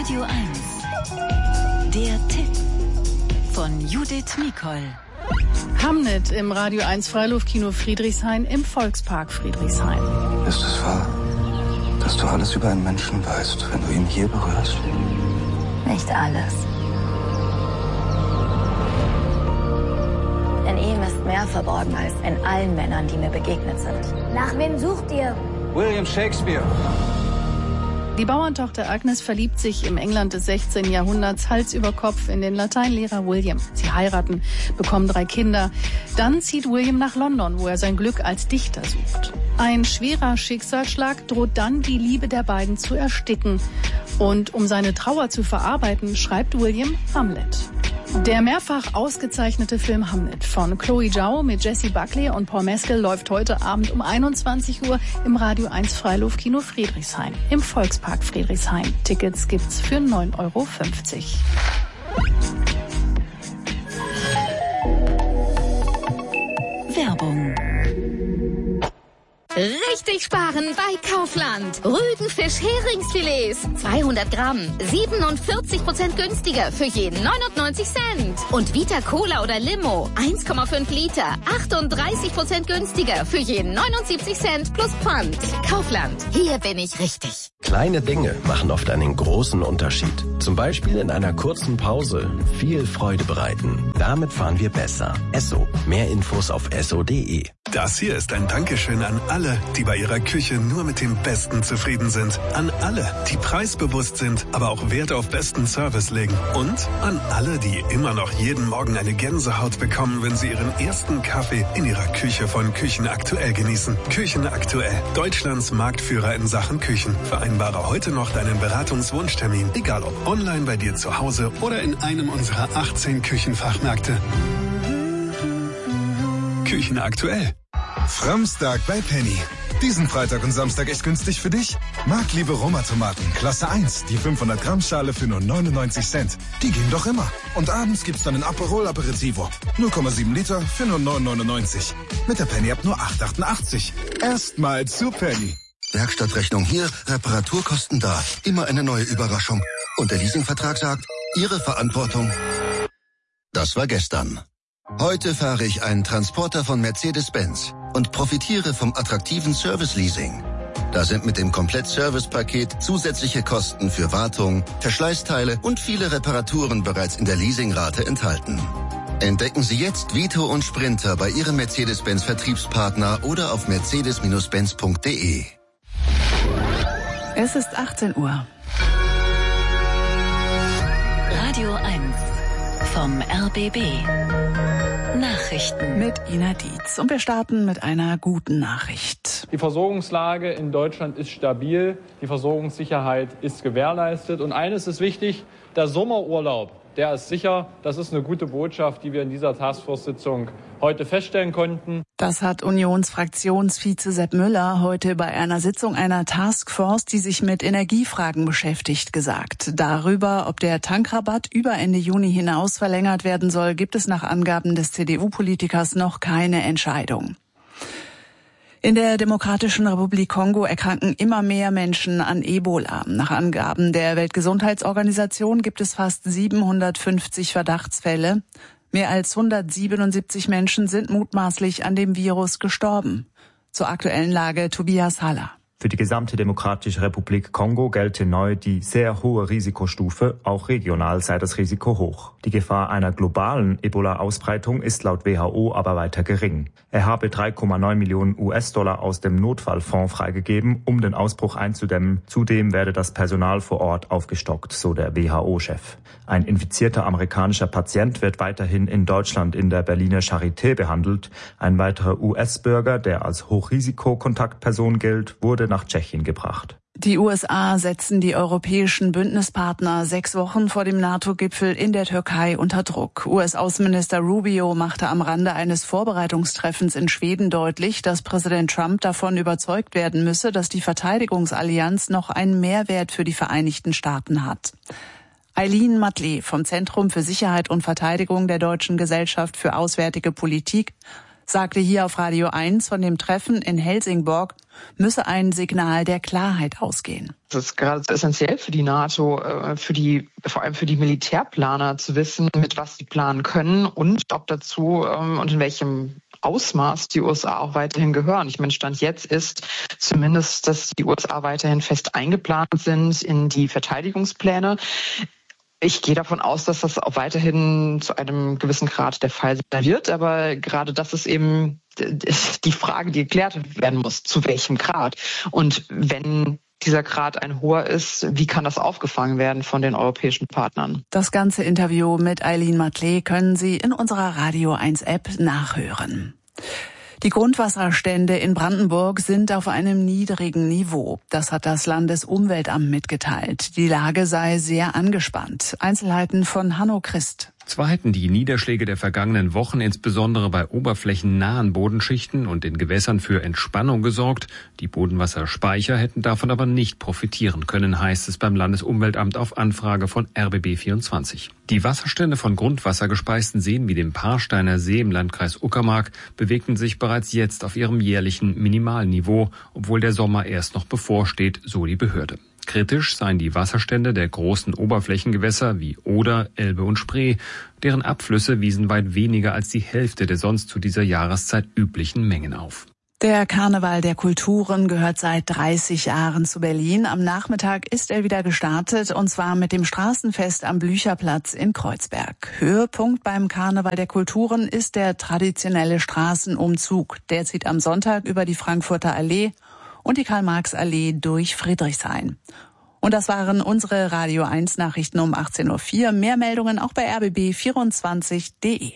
Radio 1. Der Tipp von Judith Mikol. Hamlet im Radio 1 Freiluftkino Friedrichshain im Volkspark Friedrichshain. Ist es wahr, dass du alles über einen Menschen weißt, wenn du ihn hier berührst? Nicht alles. In ihm ist mehr verborgen als in allen Männern, die mir begegnet sind. Nach wem sucht ihr? William Shakespeare. Die Bauerntochter Agnes verliebt sich im England des 16. Jahrhunderts Hals über Kopf in den Lateinlehrer William. Sie heiraten, bekommen 3 Kinder. Dann zieht William nach London, wo er sein Glück als Dichter sucht. Ein schwerer Schicksalsschlag droht dann, die Liebe der beiden zu ersticken. Und um seine Trauer zu verarbeiten, schreibt William Hamlet. Der mehrfach ausgezeichnete Film Hamlet von Chloe Zhao mit Jessie Buckley und Paul Mescal läuft heute Abend um 21 Uhr im Radio 1 Freiluftkino Friedrichshain im Volkspark Friedrichshain. Tickets gibt's für 9,50 Euro. Werbung. Richtig sparen bei Kaufland. Rügenfisch Heringsfilets. 200 Gramm. 47% günstiger für jeden 99 Cent. Und Vita Cola oder Limo. 1,5 Liter. 38% günstiger für jeden 79 Cent plus Pfand. Kaufland. Hier bin ich richtig. Kleine Dinge machen oft einen großen Unterschied. Zum Beispiel in einer kurzen Pause viel Freude bereiten. Damit fahren wir besser. Esso. Mehr Infos auf esso.de. Das hier ist ein Dankeschön an alle, die bei ihrer Küche nur mit dem Besten zufrieden sind. An alle, die preisbewusst sind, aber auch Wert auf besten Service legen. Und an alle, die immer noch jeden Morgen eine Gänsehaut bekommen, wenn sie ihren ersten Kaffee in ihrer Küche von Küchen Aktuell genießen. Küchen Aktuell, Deutschlands Marktführer in Sachen Küchen. Vereinbare heute noch deinen Beratungswunschtermin, egal ob online bei dir zu Hause oder in einem unserer 18 Küchenfachmärkte. Küchen Aktuell. Framstag bei Penny. Diesen Freitag und Samstag echt günstig für dich? Markliebe Roma-Tomaten, Klasse 1, die 500 Gramm Schale für nur 99 Cent. Die gehen doch immer. Und abends gibt's dann ein Aperol Aperitivo. 0,7 Liter für nur 9,99. Mit der Penny ab nur 8,88. Erstmal zu Penny. Werkstattrechnung hier, Reparaturkosten da. Immer eine neue Überraschung. Und der Leasingvertrag sagt, Ihre Verantwortung. Das war gestern. Heute fahre ich einen Transporter von Mercedes-Benz und profitiere vom attraktiven Service-Leasing. Da sind mit dem Komplett-Service-Paket zusätzliche Kosten für Wartung, Verschleißteile und viele Reparaturen bereits in der Leasingrate enthalten. Entdecken Sie jetzt Vito und Sprinter bei Ihrem Mercedes-Benz-Vertriebspartner oder auf mercedes-benz.de. Es ist 18 Uhr. Radio 1 vom RBB. Nachrichten mit Ina Dietz. Und wir starten mit einer guten Nachricht. Die Versorgungslage in Deutschland ist stabil, die Versorgungssicherheit ist gewährleistet. Und eines ist wichtig, der Sommerurlaub, der ist sicher. Das ist eine gute Botschaft, die wir in dieser Taskforce-Sitzung heute feststellen konnten. Das hat Unionsfraktionsvize Sepp Müller heute bei einer Sitzung einer Taskforce, die sich mit Energiefragen beschäftigt, gesagt. Darüber, ob der Tankrabatt über Ende Juni hinaus verlängert werden soll, gibt es nach Angaben des CDU-Politikers noch keine Entscheidung. In der Demokratischen Republik Kongo erkranken immer mehr Menschen an Ebola. Nach Angaben der Weltgesundheitsorganisation gibt es fast 750 Verdachtsfälle. Mehr als 177 Menschen sind mutmaßlich an dem Virus gestorben. Zur aktuellen Lage Tobias Haller. Für die gesamte Demokratische Republik Kongo gelte neu die sehr hohe Risikostufe, auch regional sei das Risiko hoch. Die Gefahr einer globalen Ebola-Ausbreitung ist laut WHO aber weiter gering. Er habe 3,9 Millionen US-Dollar aus dem Notfallfonds freigegeben, um den Ausbruch einzudämmen. Zudem werde das Personal vor Ort aufgestockt, so der WHO-Chef. Ein infizierter amerikanischer Patient wird weiterhin in Deutschland in der Berliner Charité behandelt. Ein weiterer US-Bürger, der als Hochrisikokontaktperson gilt, wurde nach Tschechien gebracht. Die USA setzen die europäischen Bündnispartner 6 Wochen vor dem NATO-Gipfel in der Türkei unter Druck. US-Außenminister Rubio machte am Rande eines Vorbereitungstreffens in Schweden deutlich, dass Präsident Trump davon überzeugt werden müsse, dass die Verteidigungsallianz noch einen Mehrwert für die Vereinigten Staaten hat. Eileen Matley vom Zentrum für Sicherheit und Verteidigung der Deutschen Gesellschaft für Auswärtige Politik sagte hier auf Radio 1, von dem Treffen in Helsingborg müsse ein Signal der Klarheit ausgehen. Es ist gerade essentiell für die NATO, vor allem für die Militärplaner zu wissen, mit was sie planen können und ob dazu und in welchem Ausmaß die USA auch weiterhin gehören. Ich meine, Stand jetzt ist zumindest, dass die USA weiterhin fest eingeplant sind in die Verteidigungspläne. Ich gehe davon aus, dass das auch weiterhin zu einem gewissen Grad der Fall sein wird. Aber gerade das ist eben die Frage, die geklärt werden muss. Zu welchem Grad? Und wenn dieser Grad ein hoher ist, wie kann das aufgefangen werden von den europäischen Partnern? Das ganze Interview mit Eileen Matley können Sie in unserer Radio 1 App nachhören. Die Grundwasserstände in Brandenburg sind auf einem niedrigen Niveau. Das hat das Landesumweltamt mitgeteilt. Die Lage sei sehr angespannt. Einzelheiten von Hanno Christ. Zwar hätten die Niederschläge der vergangenen Wochen insbesondere bei oberflächennahen Bodenschichten und in Gewässern für Entspannung gesorgt. Die Bodenwasserspeicher hätten davon aber nicht profitieren können, heißt es beim Landesumweltamt auf Anfrage von RBB24. Die Wasserstände von grundwassergespeisten Seen wie dem Paarsteiner See im Landkreis Uckermark bewegten sich bereits jetzt auf ihrem jährlichen Minimalniveau, obwohl der Sommer erst noch bevorsteht, so die Behörde. Kritisch seien die Wasserstände der großen Oberflächengewässer wie Oder, Elbe und Spree. Deren Abflüsse wiesen weit weniger als die Hälfte der sonst zu dieser Jahreszeit üblichen Mengen auf. Der Karneval der Kulturen gehört seit 30 Jahren zu Berlin. Am Nachmittag ist er wieder gestartet, und zwar mit dem Straßenfest am Blücherplatz in Kreuzberg. Höhepunkt beim Karneval der Kulturen ist der traditionelle Straßenumzug. Der zieht am Sonntag über die Frankfurter Allee und die Karl-Marx-Allee durch Friedrichshain. Und das waren unsere Radio 1 Nachrichten um 18.04 Uhr. Mehr Meldungen auch bei rbb24.de.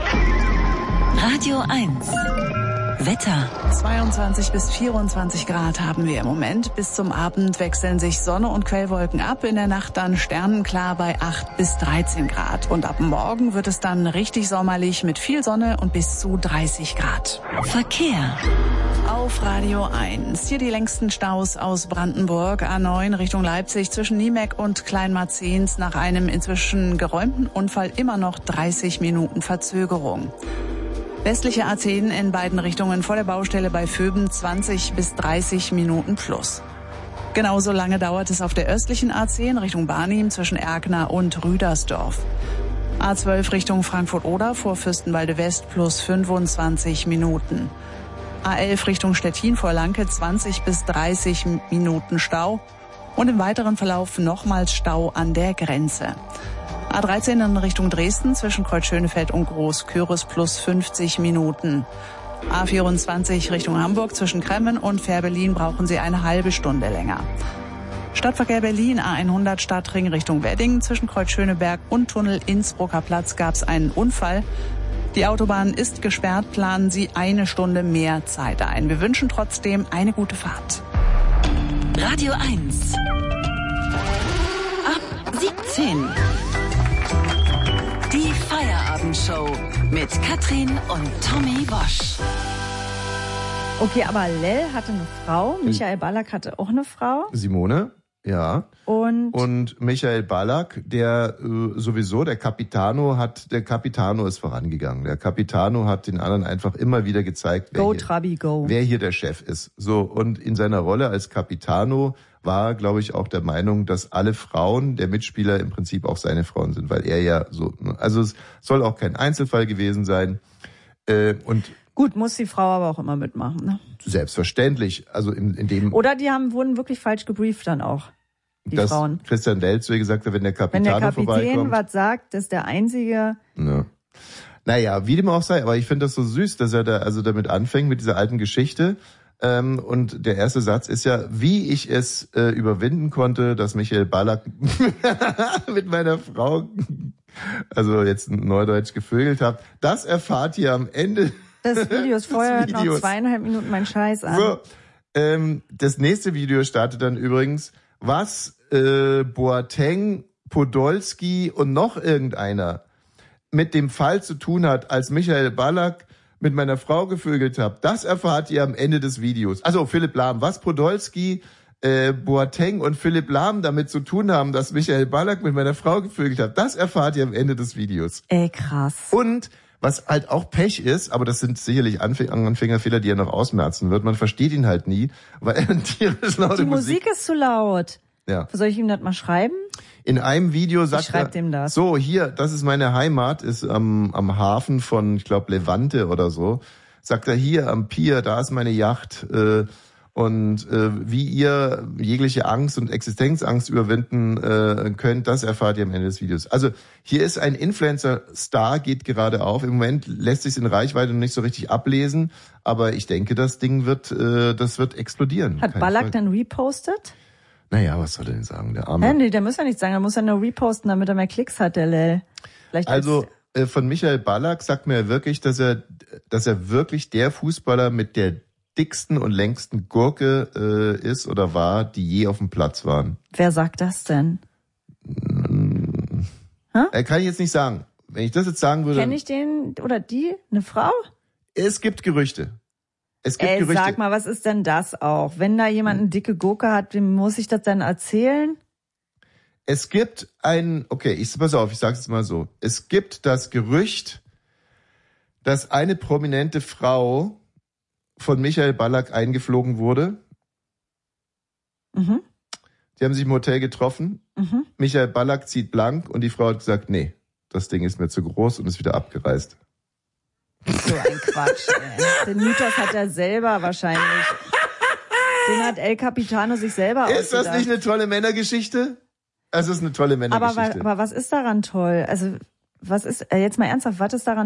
Radio 1. Wetter. 22 bis 24 Grad haben wir im Moment. Bis zum Abend wechseln sich Sonne und Quellwolken ab. In der Nacht dann sternenklar bei 8 bis 13 Grad. Und ab morgen wird es dann richtig sommerlich mit viel Sonne und bis zu 30 Grad. Verkehr. Auf Radio 1. Hier die längsten Staus aus Brandenburg. A9 Richtung Leipzig zwischen Niemeck und Kleinmarzens nach einem inzwischen geräumten Unfall immer noch 30 Minuten Verzögerung. Westliche A10 in beiden Richtungen vor der Baustelle bei Vöben 20 bis 30 Minuten plus. Genauso lange dauert es auf der östlichen A10 Richtung Barnim zwischen Erkner und Rüdersdorf. A12 Richtung Frankfurt-Oder vor Fürstenwalde West plus 25 Minuten. A11 Richtung Stettin vor Lanke 20 bis 30 Minuten Stau. Und im weiteren Verlauf nochmals Stau an der Grenze. A13 in Richtung Dresden zwischen Kreuzschönefeld und Groß-Küris plus 50 Minuten. A24 Richtung Hamburg zwischen Kremmen und Fährberlin brauchen Sie eine halbe Stunde länger. Stadtverkehr Berlin A100 Stadtring Richtung Wedding zwischen Kreuzschöneberg und Tunnel Innsbrucker Platz gab es einen Unfall. Die Autobahn ist gesperrt, planen Sie eine Stunde mehr Zeit ein. Wir wünschen trotzdem eine gute Fahrt. Radio 1. Ab 17. Die Feierabendshow mit Katrin und Tommy Wosch. Okay, aber Lell hatte eine Frau, Michael Ballack hatte auch eine Frau. Simone, ja. Und Michael Ballack, der sowieso, der Capitano ist vorangegangen. Der Capitano hat den anderen einfach immer wieder gezeigt, wer hier der Chef ist. So, und in seiner Rolle als Capitano war, glaube ich, auch der Meinung, dass alle Frauen der Mitspieler im Prinzip auch seine Frauen sind, weil er ja so, also es soll auch kein Einzelfall gewesen sein. Und gut, muss die Frau aber auch immer mitmachen, ne? Selbstverständlich, also in dem. Oder die wurden wirklich falsch gebrieft dann auch, die Frauen. Christian Delzoy gesagt hat, wenn der Capitano vorbeikommt. Wenn der Kapitän was sagt, ist der Einzige. Ja. Naja, wie dem auch sei, aber ich finde das so süß, dass er da also damit anfängt mit dieser alten Geschichte. Und der erste Satz ist ja, wie ich es überwinden konnte, dass Michael Ballack mit meiner Frau, also jetzt neudeutsch gevögelt hat. Das erfahrt ihr am Ende des Videos. Vorher hört noch 2,5 Minuten mein Scheiß an. So, das nächste Video startet dann übrigens, was Boateng, Podolski und noch irgendeiner mit dem Fall zu tun hat, als Michael Ballack mit meiner Frau gevögelt habe, das erfahrt ihr am Ende des Videos. Also Philipp Lahm, was Podolski, Boateng und Philipp Lahm damit zu tun haben, dass Michael Ballack mit meiner Frau gevögelt hat, das erfahrt ihr am Ende des Videos. Ey, krass. Und Was halt auch Pech ist, aber das sind sicherlich Anfängerfehler, die er noch ausmerzen wird. Man versteht ihn halt nie, weil er tierisch laute Musik ist zu laut. Ja. Soll ich ihm das mal schreiben? In einem Video sagt er, dem das. So, hier, das ist meine Heimat, ist am Hafen von, ich glaube, Levante oder so. Sagt er, hier am Pier, da ist meine Yacht. Wie ihr jegliche Angst und Existenzangst überwinden könnt, das erfahrt ihr am Ende des Videos. Also hier ist ein Influencer-Star, geht gerade auf. Im Moment lässt sich in Reichweite noch nicht so richtig ablesen, aber ich denke, das Ding wird explodieren. Hat Ballack dann repostet? Naja, was soll er denn sagen, der Arme? Nee, der muss ja nichts sagen, er muss ja nur reposten, damit er mehr Klicks hat, der Lel. Von Michael Ballack sagt mir ja wirklich, dass er wirklich der Fußballer mit der dicksten und längsten Gurke ist oder war, die je auf dem Platz waren. Wer sagt das denn? Kann ich jetzt nicht sagen. Wenn ich das jetzt sagen würde... Kenne ich den oder die? Eine Frau? Es gibt Gerüchte. Sag mal, was ist denn das auch? Wenn da jemand eine dicke Gurke hat, wem muss ich das dann erzählen? Es gibt pass auf, ich sag's jetzt mal so. Es gibt das Gerücht, dass eine prominente Frau von Michael Ballack eingeflogen wurde. Mhm. Die haben sich im Hotel getroffen. Mhm. Michael Ballack zieht blank und die Frau hat gesagt, nee, das Ding ist mir zu groß und ist wieder abgereist. So ein Quatsch, ey. Den Mythos hat er selber wahrscheinlich. Den hat El Capitano sich selber ausgedacht. Ist das nicht eine tolle Männergeschichte? Es ist eine tolle Männergeschichte. Aber was ist daran toll? Also, was ist, jetzt mal ernsthaft, was ist daran